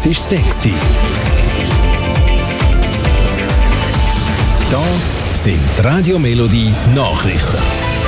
ist sexy. Da sind die Radio Melodie Nachrichten.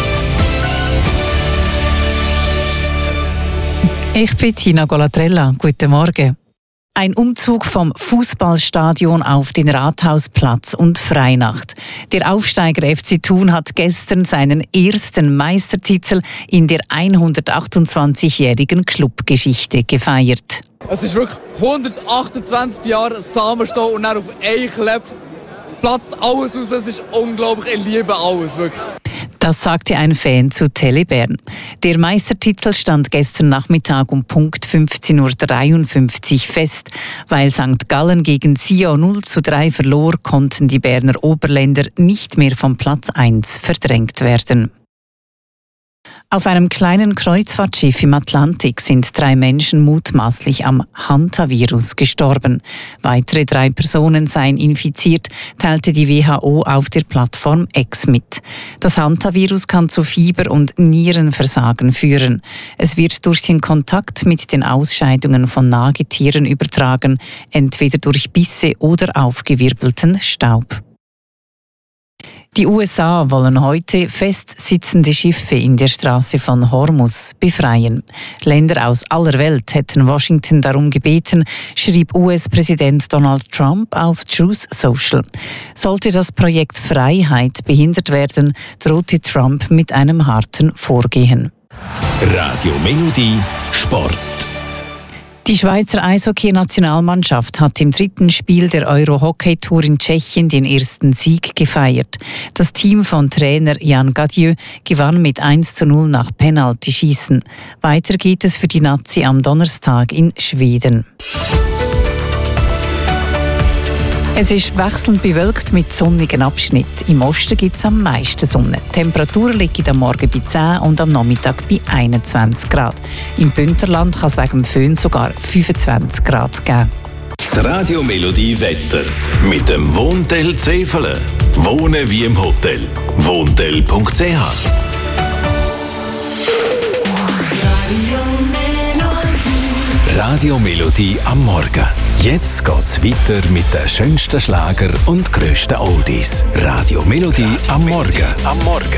Ich bin Tina Golatrella. Guten Morgen. Ein Umzug vom Fußballstadion auf den Rathausplatz und Freinacht. Der Aufsteiger FC Thun hat gestern seinen ersten Meistertitel in der 128-jährigen Clubgeschichte gefeiert. Es ist wirklich 128 Jahre Samenstehen und dann auf einen Klepp platzt alles aus. Es ist unglaublich, ich liebe alles, wirklich. Das sagte ein Fan zu Tele Bern. Der Meistertitel stand gestern Nachmittag um Punkt 15:53 Uhr fest. Weil St. Gallen gegen Sion 0:3 verlor, konnten die Berner Oberländer nicht mehr vom Platz 1 verdrängt werden. Auf einem kleinen Kreuzfahrtschiff im Atlantik sind 3 Menschen mutmaßlich am Hantavirus gestorben. Weitere 3 Personen seien infiziert, teilte die WHO auf der Plattform X mit. Das Hantavirus kann zu Fieber und Nierenversagen führen. Es wird durch den Kontakt mit den Ausscheidungen von Nagetieren übertragen, entweder durch Bisse oder aufgewirbelten Staub. Die USA wollen heute festsitzende Schiffe in der Straße von Hormuz befreien. Länder aus aller Welt hätten Washington darum gebeten, schrieb US-Präsident Donald Trump auf Truth Social. Sollte das Projekt Freiheit behindert werden, drohte Trump mit einem harten Vorgehen. Radio Melodie Sport. Die Schweizer Eishockey-Nationalmannschaft hat im 3. Spiel der Euro-Hockey-Tour in Tschechien den ersten Sieg gefeiert. Das Team von Trainer Jan Gadieu gewann mit 1:0 nach Penaltyschießen. Weiter geht es für die Nazi am Donnerstag in Schweden. Es ist wechselnd bewölkt mit sonnigen Abschnitten. Im Osten gibt es am meisten Sonne. Die Temperatur liegt am Morgen bei 10 und am Nachmittag bei 21 Grad. Im Bündnerland kann es wegen dem Föhn sogar 25 Grad geben. Das Radio Melodie Wetter mit dem Wohntel Zefelen. Wohnen wie im Hotel. Wohntel.ch. Radio Melodie am Morgen. Jetzt geht's weiter mit den schönsten Schlager und grössten Oldies. Radio Melodie am Morgen.